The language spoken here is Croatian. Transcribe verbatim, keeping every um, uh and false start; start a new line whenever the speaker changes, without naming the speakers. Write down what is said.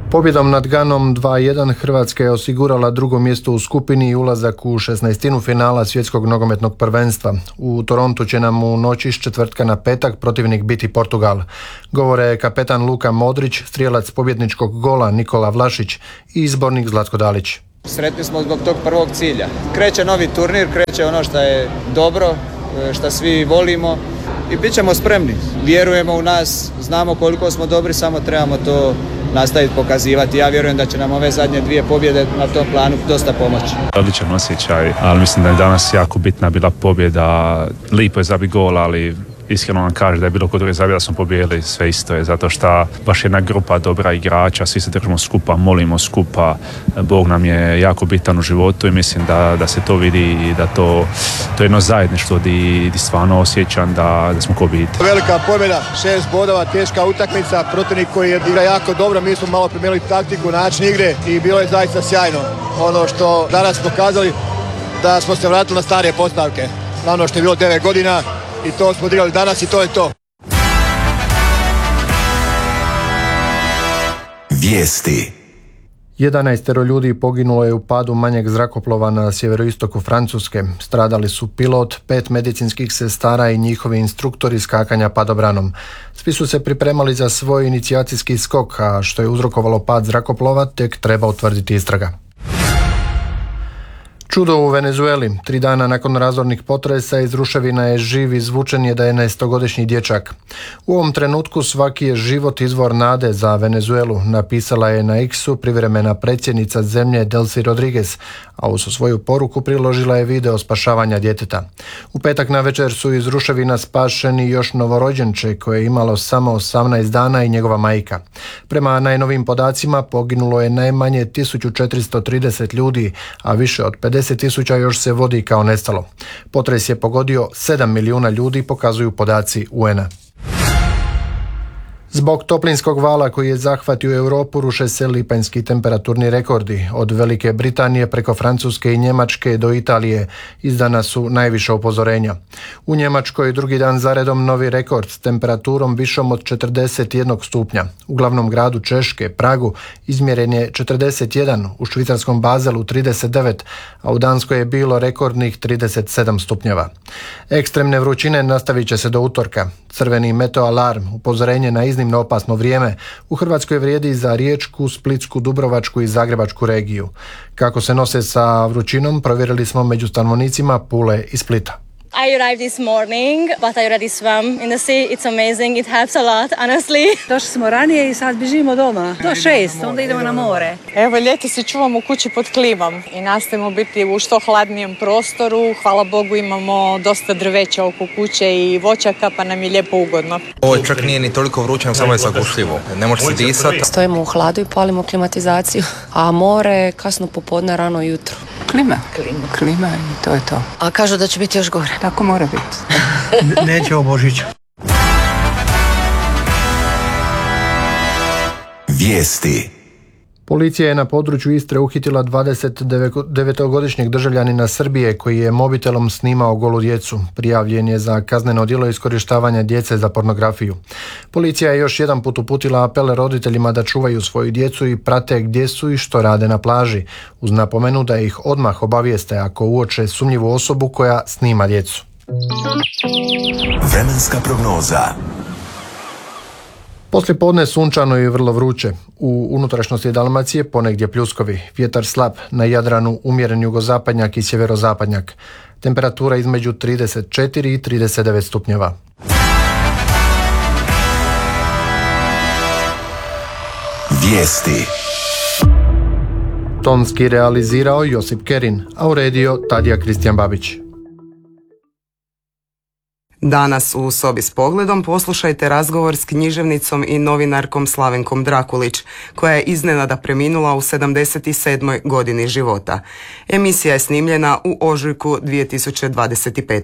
Pobjedom nad Ganom dva jedan Hrvatska je osigurala drugo mjesto u skupini i ulazak u šesnaestinu finala svjetskog nogometnog prvenstva. U Torontu će nam u noći s četvrtka na petak protivnik biti Portugal. Govore kapetan Luka Modrić, strijelac pobjedničkog gola Nikola Vlašić i izbornik Zlatko Dalić.
Sretni smo zbog tog prvog cilja. Kreće novi turnir, kreće ono što je dobro, što svi volimo i bit ćemo spremni. Vjerujemo u nas, znamo koliko smo dobri, samo trebamo to nastaviti pokazivati. Ja vjerujem da će nam ove zadnje dvije pobjede na tom planu dosta pomoći.
Odličan osjećaj, ali mislim da je danas jako bitna bila pobjeda. Lipo je zabiti gol, ali iskreno vam kaže da je bilo kod druge zabije da smo pobijedili, sve isto je, zato što baš jedna grupa dobra igrača, svi se držimo skupa, molimo skupa, Bog nam je jako bitan u životu i mislim da, da se to vidi i da to, to je jedno zajedništvo di, di stvarno osjećam da, da smo ko biti.
Velika pobjeda, šest bodova, teška utakmica, protivnik koji je igra jako dobro, mi smo malo promijenili taktiku, način igre i bilo je zaista sjajno. Ono što danas pokazali da smo se vratili na stare postavke, na ono što je bilo devet godina, i to smo odigrali danas i to je to.
Vijesti.
jedanaestero ljudi poginulo je u padu manjeg zrakoplova na sjeveroistoku Francuske. Stradali su pilot, pet medicinskih sestara i njihovi instruktori skakanja padobranom. Svi su se pripremali za svoj inicijacijski skok, a što je uzrokovalo pad zrakoplova tek treba utvrditi istraga. Čudo u Venezueli. Tri dana nakon razornih potresa iz ruševina je živ izvučen jedanaestogodišnji dječak. U ovom trenutku svaki je život izvor nade za Venezuelu, napisala je na X-u privremena predsjednica zemlje Delcy Rodriguez, a uz svoju poruku priložila je video spašavanja djeteta. U petak navečer su iz ruševina spašeni još novorođenče koje je imalo samo osamnaest dana i njegova majka. Prema najnovim podacima poginulo je najmanje tisuću četiristo trideset ljudi, a više od pedeset tisuća još se vodi kao nestalo. Potres je pogodio sedam milijuna ljudi, pokazuju podaci U N-a. Zbog toplinskog vala koji je zahvatio Europu ruše se lipanjski temperaturni rekordi. Od Velike Britanije preko Francuske i Njemačke do Italije izdana su najviša upozorenja. U Njemačkoj drugi dan zaredom novi rekord s temperaturom višom od četrdeset jedan stupnja. U glavnom gradu Češke, Pragu, izmjeren je četrdeset jedan, u švicarskom Bazelu trideset devet, a u Danskoj je bilo rekordnih trideset sedam stupnjeva. Ekstremne vrućine nastavit će se do utorka. Crveni meteoalarm, upozorenje na iznimno opasno vrijeme, u Hrvatskoj vrijedi za Riječku, Splitsku, Dubrovačku i Zagrebačku regiju. Kako se nose sa vrućinom, provjerili smo među stanovnicima Pule i Splita.
I arrived this morning, but I already swam in the sea. It's amazing. It helps a lot, honestly.
Došli smo ranije i sad bježimo doma. Do šest, onda idemo na more.
Evo, ljeti se čuvamo kući pod klimom i nastavimo biti u što hladnijem prostoru. Hvala Bogu imamo dosta drveća oko kuće i voćaka, pa nam je lijepo ugodno.
Ovo čak nije ni toliko vrućeno, samo je zagušljivo. Ne može se disati.
Stojimo u hladu i palimo klimatizaciju, a more kasno popodne, rano jutro.
Klima. Klima. Klima i to je to.
A kažu da će biti još gore.
Tako mora biti.
Neće o Božiću.
Vijesti.
Policija je na području Istre uhitila dvadesetdevetogodišnjeg državljanina Srbije koji je mobitelom snimao golu djecu. Prijavljen je za kazneno djelo iskorištavanja djece za pornografiju. Policija je još jedan put uputila apele roditeljima da čuvaju svoju djecu i prate gdje su i što rade na plaži, uz napomenu da ih odmah obavijeste ako uoče sumnjivu osobu koja snima djecu.
Vremenska prognoza.
Poslije podne sunčano i vrlo vruće. U unutrašnjosti Dalmacije ponegdje pljuskovi, vjetar slab, na Jadranu umjeren jugozapadnjak i sjeverozapadnjak. Temperatura između trideset četiri i trideset devet stupnjeva.
Vijesti.
Tonski realizirao Josip Kerin, a uredio Tadija Kristijan Babić.
Danas u Sobi s pogledom poslušajte razgovor s književnicom i novinarkom Slavenkom Drakulić, koja je iznenada preminula u sedamdeset sedmoj godini života. Emisija je snimljena u ožujku dvije tisuće dvadeset pete.